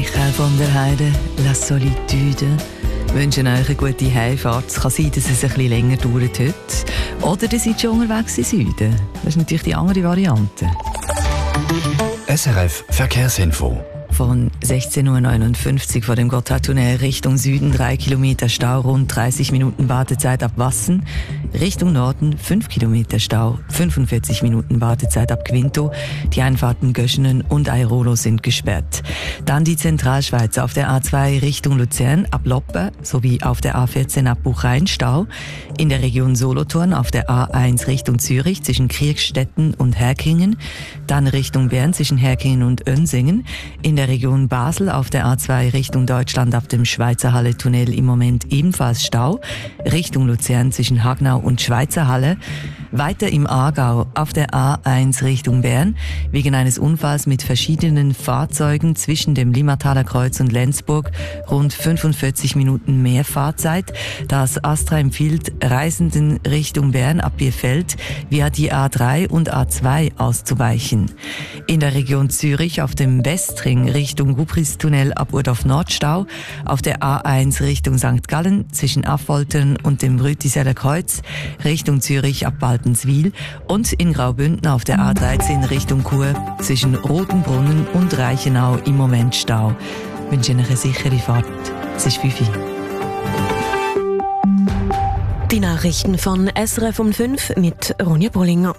Michael von der Heide, La Solitude. Wir wünschen euch eine gute Heimfahrt. Es kann sein, dass es ein bisschen länger dauert heute. Oder ihr seid schon unterwegs im Süden. Das ist natürlich die andere Variante. SRF Verkehrsinfo. Von 16.59 Uhr vor dem Gotthardtunnel Richtung Süden 3 Kilometer Stau, rund 30 Minuten Wartezeit ab Wassen. Richtung Norden 5 Kilometer Stau, 45 Minuten Wartezeit ab Quinto. Die Einfahrten Göschenen und Airolo sind gesperrt. Dann die Zentralschweiz auf der A2 Richtung Luzern ab Loppe sowie auf der A14 ab Buchheim Stau. In der Region Solothurn auf der A1 Richtung Zürich zwischen Kriegstetten und Herkingen. Dann Richtung Bern zwischen Herkingen und Önsingen. In der Region Basel auf der A2 Richtung Deutschland ab dem Schweizer Halle-Tunnel im Moment ebenfalls Stau. Richtung Luzern zwischen Hagnau und Schweizer Halle. Weiter im Aargau auf der A1 Richtung Bern wegen eines Unfalls mit verschiedenen Fahrzeugen zwischen dem Limmataler Kreuz und Lenzburg rund 45 Minuten mehr Fahrzeit. Das Astra empfiehlt Reisenden Richtung Bern ab Bierfeld via die A3 und A2 auszuweichen. In der Region Zürich auf dem Westring Richtung Gubristunnel ab Urdorf Nordstau, auf der A1 Richtung St. Gallen zwischen Affoltern und dem Rütiseler Kreuz, Richtung Zürich ab Baltenswil und in Graubünden auf der A13 Richtung Chur zwischen Rotenbrunnen und Reichenau im Moment Stau. Ich wünsche Ihnen eine sichere Fahrt. Es ist 5 Uhr. Die Nachrichten von SRF um 5 mit Ronja Bollinger.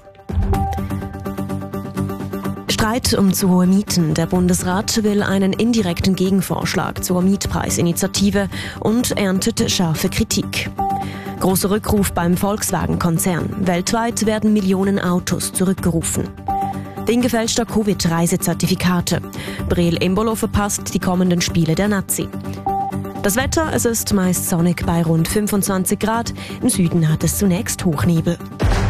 Streit um zu hohe Mieten. Der Bundesrat will einen indirekten Gegenvorschlag zur Mietpreisinitiative und erntet scharfe Kritik. Großer Rückruf beim Volkswagen-Konzern. Weltweit werden Millionen Autos zurückgerufen. Wegen gefälschter Covid-Reisezertifikate. Breel Embolo verpasst die kommenden Spiele der Nazi. Das Wetter, es ist meist sonnig bei rund 25 Grad. Im Süden hat es zunächst Hochnebel.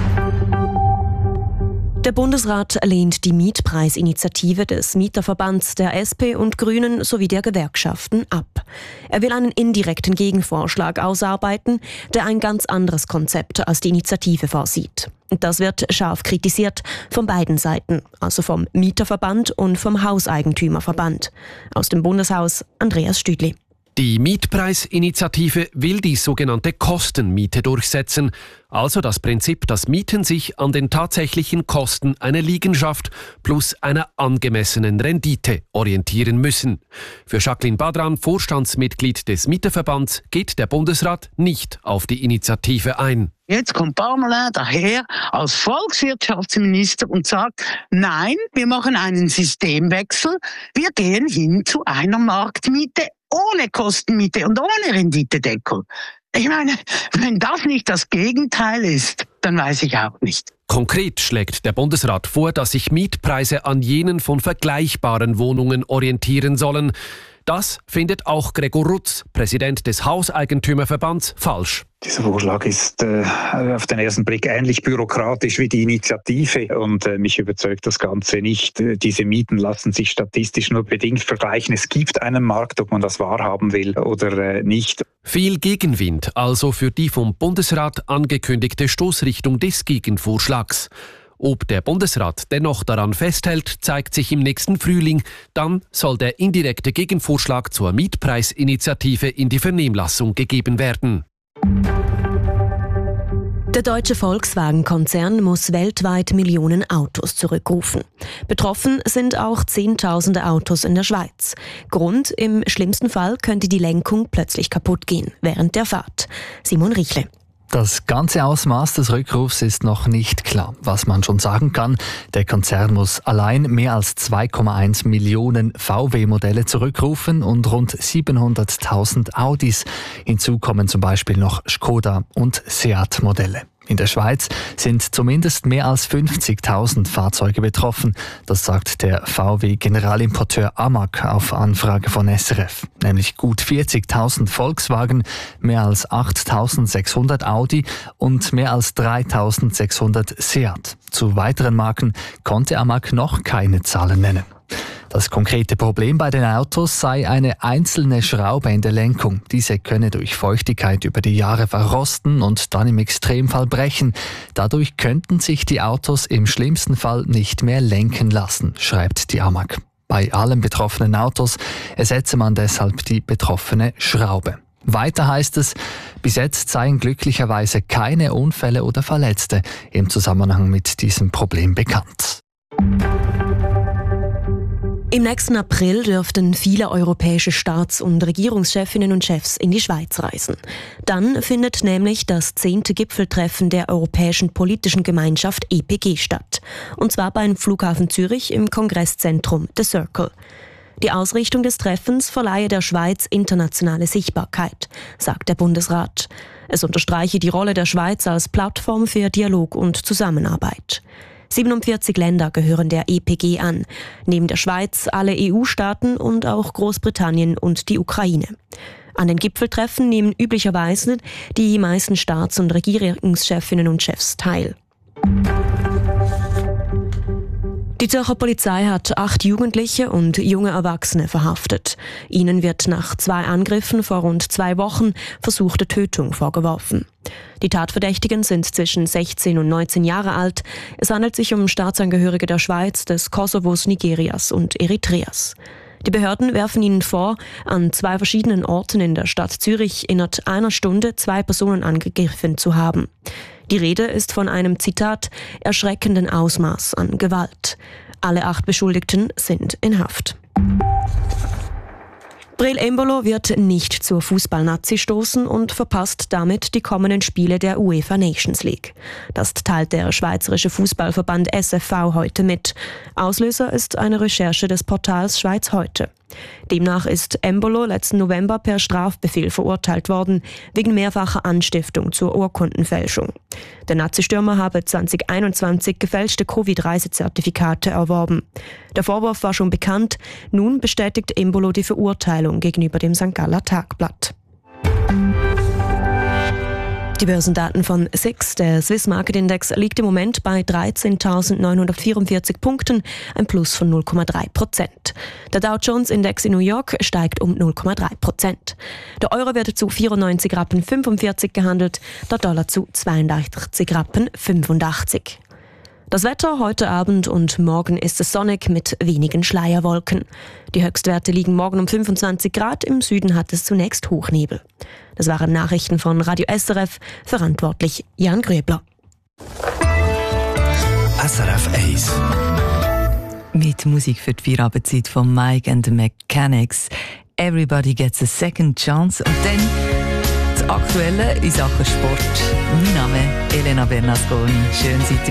Der Bundesrat lehnt die Mietpreisinitiative des Mieterverbands der SP und Grünen sowie der Gewerkschaften ab. Er will einen indirekten Gegenvorschlag ausarbeiten, der ein ganz anderes Konzept als die Initiative vorsieht. Das wird scharf kritisiert von beiden Seiten, also vom Mieterverband und vom Hauseigentümerverband. Aus dem Bundeshaus Andreas Stüdli. Die Mietpreisinitiative will die sogenannte Kostenmiete durchsetzen, also das Prinzip, dass Mieten sich an den tatsächlichen Kosten einer Liegenschaft plus einer angemessenen Rendite orientieren müssen. Für Jacqueline Badran, Vorstandsmitglied des Mieterverbands, geht der Bundesrat nicht auf die Initiative ein. Jetzt kommt Parmelin daher als Volkswirtschaftsminister und sagt, nein, wir machen einen Systemwechsel, wir gehen hin zu einer Marktmiete ohne Kostenmiete und ohne Renditedeckel. Ich meine, wenn das nicht das Gegenteil ist, dann weiß ich auch nicht. Konkret schlägt der Bundesrat vor, dass sich Mietpreise an jenen von vergleichbaren Wohnungen orientieren sollen. Das findet auch Gregor Rutz, Präsident des Hauseigentümerverbands, falsch. Dieser Vorschlag ist auf den ersten Blick ähnlich bürokratisch wie die Initiative und mich überzeugt das Ganze nicht. Diese Mieten lassen sich statistisch nur bedingt vergleichen. Es gibt einen Markt, ob man das wahrhaben will oder nicht. Viel Gegenwind also für die vom Bundesrat angekündigte Stoßrichtung des Gegenvorschlags. Ob der Bundesrat dennoch daran festhält, zeigt sich im nächsten Frühling. Dann soll der indirekte Gegenvorschlag zur Mietpreisinitiative in die Vernehmlassung gegeben werden. Der deutsche Volkswagen-Konzern muss weltweit Millionen Autos zurückrufen. Betroffen sind auch Zehntausende Autos in der Schweiz. Grund: im schlimmsten Fall könnte die Lenkung plötzlich kaputt gehen während der Fahrt. Simon Richle. Das ganze Ausmaß des Rückrufs ist noch nicht klar. Was man schon sagen kann, der Konzern muss allein mehr als 2,1 Millionen VW-Modelle zurückrufen und rund 700.000 Audis. Hinzu kommen zum Beispiel noch Skoda- und Seat-Modelle. In der Schweiz sind zumindest mehr als 50.000 Fahrzeuge betroffen. Das sagt der VW-Generalimporteur Amag auf Anfrage von SRF. Nämlich gut 40.000 Volkswagen, mehr als 8.600 Audi und mehr als 3.600 Seat. Zu weiteren Marken konnte Amag noch keine Zahlen nennen. Das konkrete Problem bei den Autos sei eine einzelne Schraube in der Lenkung. Diese könne durch Feuchtigkeit über die Jahre verrosten und dann im Extremfall brechen. Dadurch könnten sich die Autos im schlimmsten Fall nicht mehr lenken lassen, schreibt die Amag. Bei allen betroffenen Autos ersetze man deshalb die betroffene Schraube. Weiter heißt es, bis jetzt seien glücklicherweise keine Unfälle oder Verletzte im Zusammenhang mit diesem Problem bekannt. Im nächsten April dürften viele europäische Staats- und Regierungschefinnen und Chefs in die Schweiz reisen. Dann findet nämlich das 10. Gipfeltreffen der Europäischen Politischen Gemeinschaft EPG statt. Und zwar beim Flughafen Zürich im Kongresszentrum The Circle. Die Ausrichtung des Treffens verleihe der Schweiz internationale Sichtbarkeit, sagt der Bundesrat. Es unterstreiche die Rolle der Schweiz als Plattform für Dialog und Zusammenarbeit. 47 Länder gehören der EPG an, neben der Schweiz alle EU-Staaten und auch Großbritannien und die Ukraine. An den Gipfeltreffen nehmen üblicherweise die meisten Staats- und Regierungschefinnen und Chefs teil. Die Zürcher Polizei hat 8 Jugendliche und junge Erwachsene verhaftet. Ihnen wird nach 2 Angriffen vor rund 2 Wochen versuchte Tötung vorgeworfen. Die Tatverdächtigen sind zwischen 16 und 19 Jahre alt. Es handelt sich um Staatsangehörige der Schweiz, des Kosovos, Nigerias und Eritreas. Die Behörden werfen ihnen vor, an 2 verschiedenen Orten in der Stadt Zürich innerhalb einer Stunde 2 Personen angegriffen zu haben. Die Rede ist von einem, Zitat, erschreckenden Ausmaß an Gewalt. Alle 8 Beschuldigten sind in Haft. Breel Embolo wird nicht zur Fußball-Nazi stoßen und verpasst damit die kommenden Spiele der UEFA Nations League. Das teilt der Schweizerische Fußballverband SFV heute mit. Auslöser ist eine Recherche des Portals Schweiz heute. Demnach ist Embolo letzten November per Strafbefehl verurteilt worden, wegen mehrfacher Anstiftung zur Urkundenfälschung. Der Nazi-Stürmer habe 2021 gefälschte Covid-Reisezertifikate erworben. Der Vorwurf war schon bekannt, nun bestätigt Embolo die Verurteilung gegenüber dem St. Galler Tagblatt. Die Börsendaten von SIX, der Swiss Market Index, liegt im Moment bei 13.944 Punkten, ein Plus von 0,3%. Der Dow Jones Index in New York steigt um 0,3%. Der Euro wird zu 94,45 Rappen gehandelt, der Dollar zu 82,85 Rappen. Das Wetter heute Abend und morgen ist es sonnig mit wenigen Schleierwolken. Die Höchstwerte liegen morgen um 25 Grad, im Süden hat es zunächst Hochnebel. Das waren Nachrichten von Radio SRF, verantwortlich Jan Gröbler. SRF 1. Mit Musik für die Feierabendzeit von Mike and the Mechanics. Everybody gets a second chance. Und dann das Aktuelle in Sachen Sport. Mein Name ist Elena Bernasconi. Schön, seid ihr